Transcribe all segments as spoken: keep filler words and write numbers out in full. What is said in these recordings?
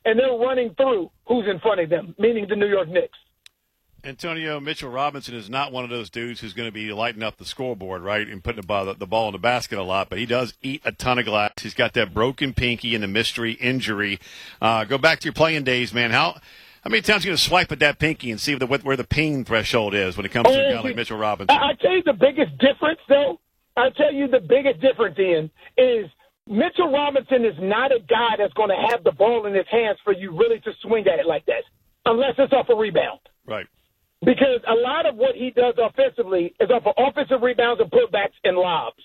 and they're running through who's in front of them, meaning the New York Knicks. Antonio, Mitchell Robinson is not one of those dudes who's going to be lighting up the scoreboard, right, and putting the ball, the ball in the basket a lot, but he does eat a ton of glass. He's got that broken pinky and the mystery injury. Uh, go back to your playing days, man. How how many times are you going to swipe at that pinky and see the, where the pain threshold is when it comes to a guy like Mitchell Robinson? I, I tell you the biggest difference, though. I tell you the biggest difference, Ian, is Mitchell Robinson is not a guy that's going to have the ball in his hands for you really to swing at it like that, unless it's off a rebound. Right. Because a lot of what he does offensively is off of offensive rebounds and putbacks and lobs.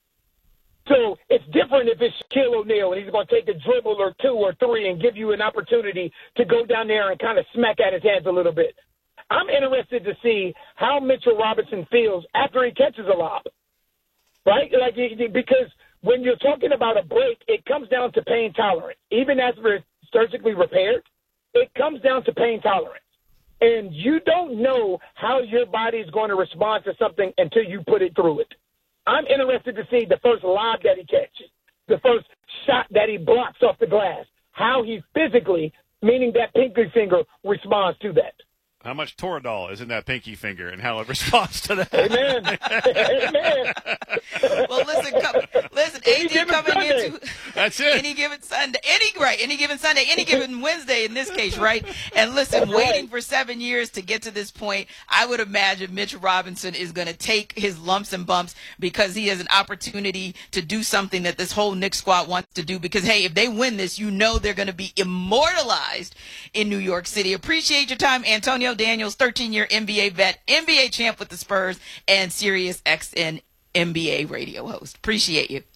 So it's different if it's Shaquille O'Neal and he's going to take a dribble or two or three and give you an opportunity to go down there and kind of smack at his hands a little bit. I'm interested to see how Mitchell Robinson feels after he catches a lob, right? Like because when you're talking about a break, it comes down to pain tolerance. Even after it's surgically repaired, it comes down to pain tolerance. And you don't know how your body is going to respond to something until you put it through it. I'm interested to see the first lob that he catches, the first shot that he blocks off the glass, how he physically, meaning that pinky finger, responds to that. How much Toradol is in that pinky finger and how it responds to that? Amen. Amen. Well, listen, come, listen, A D coming Sunday. into That's it. any given Sunday, any right, any given Sunday, any given Wednesday in this case, right? And listen, That's waiting right. for seven years to get to this point, I would imagine Mitch Robinson is going to take his lumps and bumps because he has an opportunity to do something that this whole Knicks squad wants to do. Because hey, if they win this, you know they're going to be immortalized in New York City. Appreciate your time, Antonio Daniels, thirteen-year N B A vet, N B A champ with the Spurs, and Sirius X N N B A radio host. Appreciate you.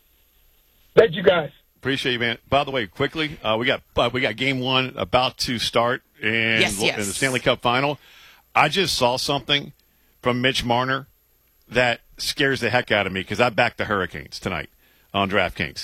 Thank you, guys. Appreciate you, man. By the way, quickly, uh, we got uh, we got game one about to start in, Yes, yes. in the Stanley Cup final. I just saw something from Mitch Marner that scares the heck out of me because I backed the Hurricanes tonight on DraftKings.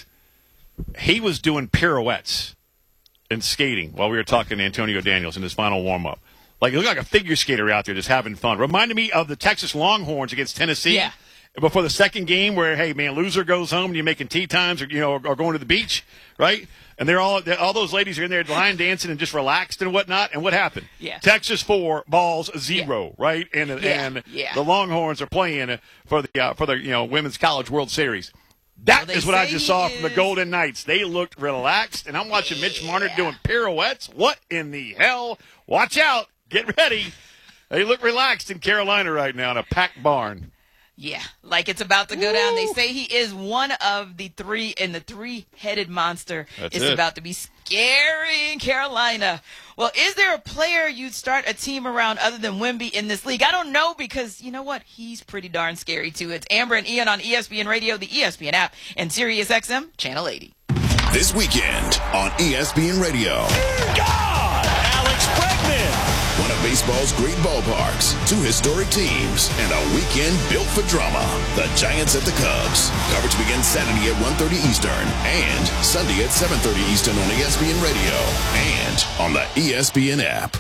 He was doing pirouettes and skating while we were talking to Antonio Daniels in his final warm-up. Like, he looked like a figure skater out there just having fun. Reminded me of the Texas Longhorns against Tennessee. Yeah. Before the second game where, hey, man, loser goes home and you're making tea times or, you know, or, or going to the beach, right? And they're all they're, all those ladies are in there line dancing and just relaxed and whatnot. And what happened? Yeah. Texas four, balls zero, yeah. right? And yeah. and yeah. the Longhorns are playing for the uh, for the you know Women's College World Series. That well, is what I just saw is. from the Golden Knights. They looked relaxed, and I'm watching Mitch yeah. Marner doing pirouettes. What in the hell? Watch out! Get ready. They look relaxed in Carolina right now in a packed barn. Yeah, like it's about to go down. They say he is one of the three, and the three-headed monster That's is it. about to be scary in Carolina. Well, is there a player you'd start a team around other than Wemby in this league? I don't know because, you know what? He's pretty darn scary, too. It's Amber and Ian on E S P N Radio, the E S P N app, and Sirius X M, Channel eighty. This weekend on E S P N Radio. God! Alex Bregman! One of baseball's great ballparks, two historic teams, and a weekend built for drama. The Giants at the Cubs. Coverage begins Saturday at one thirty Eastern and Sunday at seven thirty Eastern on E S P N Radio and on the E S P N app.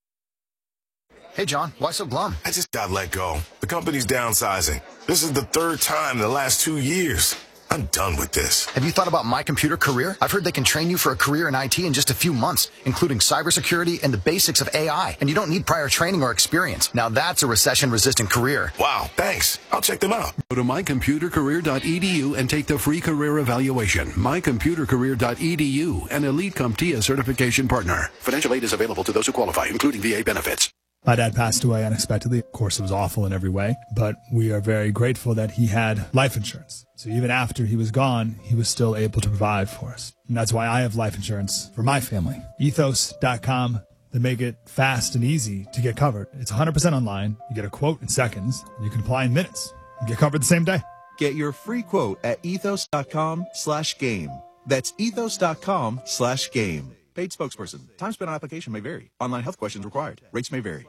Hey, John, why so glum? I just got let go. The company's downsizing. This is the third time in the last two years. I'm done with this. Have you thought about My Computer Career? I've heard they can train you for a career in I T in just a few months, including cybersecurity and the basics of A I. And you don't need prior training or experience. Now that's a recession-resistant career. Wow, thanks. I'll check them out. Go to my computer career dot e d u and take the free career evaluation. my computer career dot e d u, an Elite CompTIA certification partner. Financial aid is available to those who qualify, including V A benefits. My dad passed away unexpectedly. Of course, it was awful in every way, but we are very grateful that he had life insurance. So even after he was gone, he was still able to provide for us. And that's why I have life insurance for my family. ethos dot com. They make it fast and easy to get covered. It's one hundred percent online. You get a quote in seconds, and you can apply in minutes and get covered the same day. Get your free quote at ethos dot com slash game. That's ethos dot com slash game. Paid spokesperson. Time spent on application may vary. Online health questions required. Rates may vary.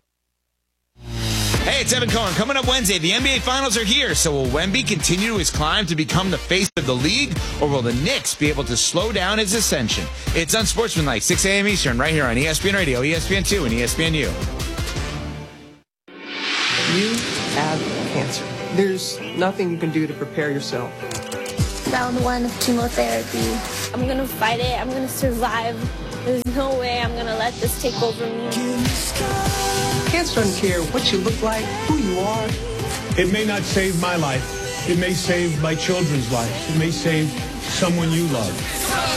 Hey, it's Evan Cohen. Coming up Wednesday, the N B A Finals are here. So will Wemby continue his climb to become the face of the league, or will the Knicks be able to slow down his ascension? It's Unsportsmanlike, six a.m. Eastern, right here on E S P N Radio, E S P N two, and E S P N U. You have cancer. There's nothing you can do to prepare yourself. Round one of chemotherapy. I'm going to fight it. I'm going to survive. There's no way I'm going to let this take over me. Cancer doesn't care what you look like, who you are. It may not save my life. It may save my children's lives. It may save someone you love.